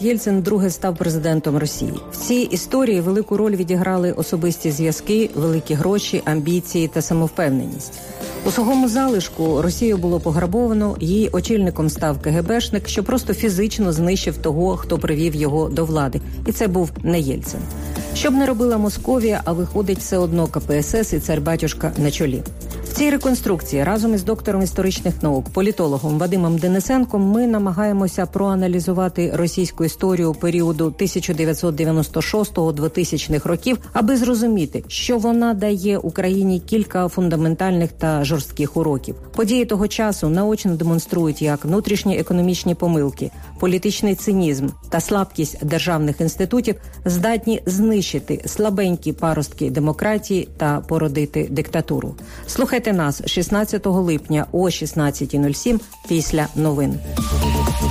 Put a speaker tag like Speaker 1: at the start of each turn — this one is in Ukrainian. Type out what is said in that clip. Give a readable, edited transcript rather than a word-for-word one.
Speaker 1: Єльцин вдруге став президентом Росії. В цій історії велику роль відіграли особисті зв'язки, великі гроші, амбіції та самовпевненість. У сухому залишку Росію було пограбовано, її очільником став КГБшник, що просто фізично знищив того, хто привів його до влади. І це був не Єльцин. Що б не робила Московія, а виходить все одно КПСС і цар-батюшка на чолі. В цій реконструкції разом із доктором історичних наук, політологом Вадимом Денисенком ми намагаємося проаналізувати російську історію періоду 1996-2000-х років, аби зрозуміти, що вона дає Україні кілька фундаментальних та жорстких уроків. Події того часу наочно демонструють, як внутрішні економічні помилки, політичний цинізм та слабкість державних інститутів здатні знищити слабенькі паростки демократії та породити диктатуру. Слухайте нас 16 липня о 16:07 після новин.